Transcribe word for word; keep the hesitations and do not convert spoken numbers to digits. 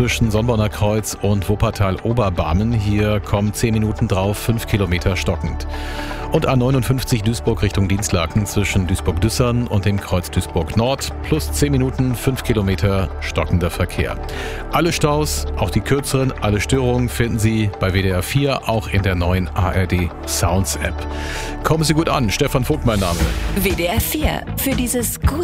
zwischen Sonnborner Kreuz und Wuppertal-Oberbarmen. Hier kommen zehn Minuten drauf, fünf Kilometer stockend. Und A neunundfünfzig Duisburg Richtung Dinslaken zwischen Duisburg-Düssern und dem Kreuz Duisburg-Nord. Plus zehn Minuten, fünf Kilometer stockender Verkehr. Alle Staus, auch die kürzeren, alle Störungen finden Sie bei W D R vier, auch in der neuen A R D Sounds App. Kommen Sie gut an. Stefan Vogt mein Name. W D R vier. Für dieses gute